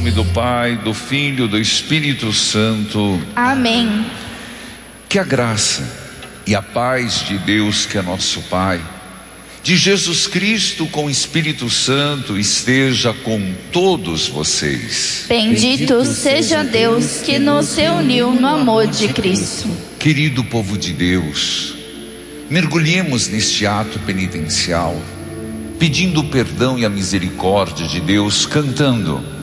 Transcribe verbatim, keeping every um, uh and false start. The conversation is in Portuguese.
nome do Pai, do Filho, do Espírito Santo. Amém. Que a graça e a paz de Deus, que é nosso Pai, de Jesus Cristo com o Espírito Santo, esteja com todos vocês. Bendito seja Deus que nos reuniu no amor de Cristo. Querido povo de Deus, mergulhemos neste ato penitencial, pedindo o perdão e a misericórdia de Deus, cantando: